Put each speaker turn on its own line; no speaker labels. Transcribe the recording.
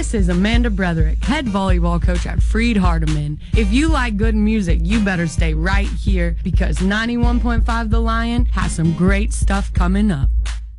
This is Amanda Bretherick, head volleyball coach at Freed Hardeman. If you like good music, you better stay right here because 91.5 The Lion has some great stuff coming up.